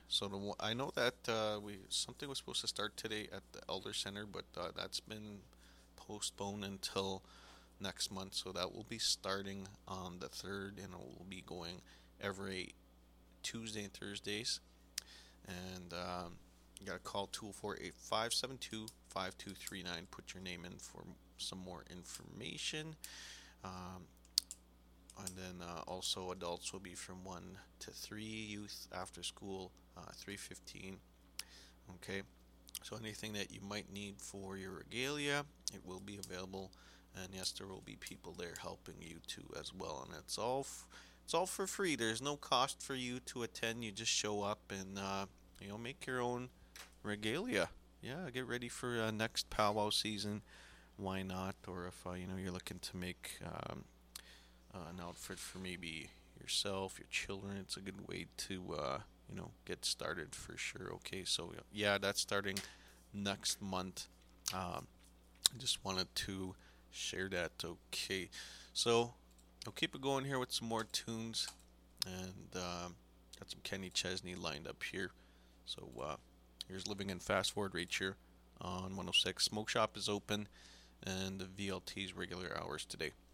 I know that we something was supposed to start today at the Elder Center, but that's been postponed until next month. So that will be starting on the third, and it will be going every Tuesday and Thursdays. And you got to call 248-572-5239. Put your name in for some more information. Um, and then also adults will be from 1 to 3, youth after school 3:15. Okay, so anything that you might need for your regalia, it will be available. And yes, there will be people there helping you too as well. And it's all for free. There's no cost for you to attend. You just show up and make your own regalia. Yeah, get ready for next powwow season. Why not? Or if you're looking to make an outfit for maybe yourself, your children, it's a good way to get started for sure. Okay, so yeah, that's starting next month. I just wanted to share that. Okay, so I'll keep it going here with some more tunes, and got some Kenny Chesney lined up here. So here's Living in Fast Forward right here on 106. Smoke Shop is open, and the VLT's regular hours today.